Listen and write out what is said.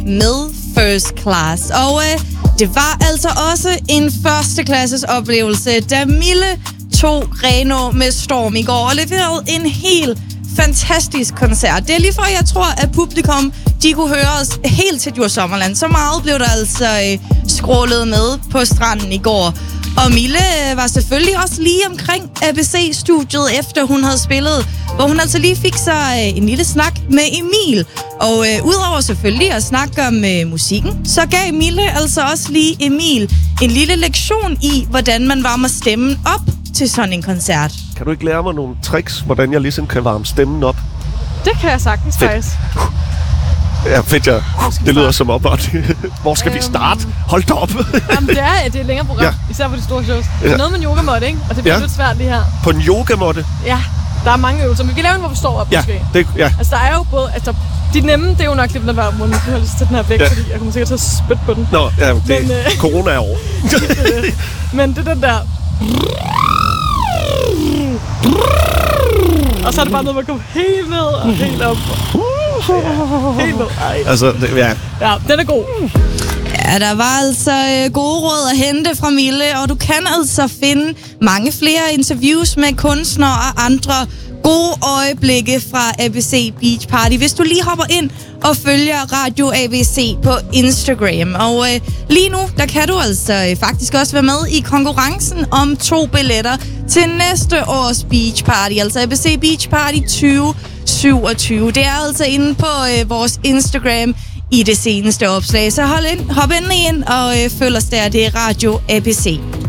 med First Class. Og det var altså også en førsteklasses oplevelse, da Mille tog Reno med storm i går og leverede en helt fantastisk koncert. Det er lige før, jeg tror, at publikum, de kunne høre os helt til Djursommerland. Så meget blev der altså scrollet med på stranden i går. Og Mille var selvfølgelig også lige omkring ABC-studiet, efter hun havde spillet, hvor hun altså lige fik sig en lille snak med Emil. Og udover selvfølgelig at snakke om musikken, så gav Mille altså også lige Emil en lille lektion i, hvordan man varmer stemmen op til sådan en koncert. Kan du ikke lære mig nogle tricks, hvordan jeg ligesom kan varme stemmen op? Det kan jeg sagtens, faktisk. Ja, fedt, ja. Det lyder som opvarmning. Hvor skal vi starte? Hold da op. Jamen, det er et længere program, ja. Især på de store shows. Det er noget med en yogamåtte, ikke? Og det bliver lidt svært lige her. På en yogamåtte? Ja, der er mange øvelser. Men vi kan lave en, hvor vi står op, måske. Altså, der er jo både... Altså, de nemme, det er jo nok lidt, når jeg har lyst til den her væk, fordi jeg kommer sikkert til at spytte på den. Nå, ja, corona er over. Men det er den der... Og så er det bare noget, man kommer helt ned og helt op. Helt ned. Altså, ja, den er god. Ja, der var altså gode råd at hente fra Mille, og du kan altså finde mange flere interviews med kunstnere og andre gode øjeblikke fra ABC Beach Party, hvis du lige hopper ind og følger Radio ABC på Instagram. Og lige nu, der kan du altså faktisk også være med i konkurrencen om 2 billetter til næste års Beach Party, altså ABC Beach Party 2027. Det er altså inde på vores Instagram i det seneste opslag. Så hop endelig ind og følg os der. Det er Radio ABC.